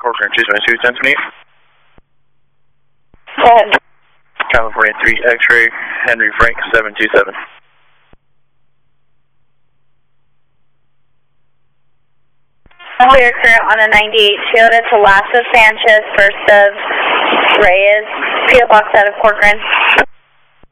Corcoran 272, 10 to meet. Go ahead. California 3 X-ray, Henry Frank 727. Clear current on a 98 Toyota to Lasso Sanchez, first of Reyes, PO Box out of Corcoran.